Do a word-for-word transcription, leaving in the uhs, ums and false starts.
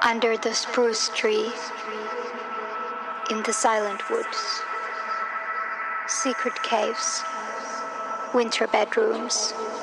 Under the spruce tree, in the silent woods, secret caves, winter bedrooms,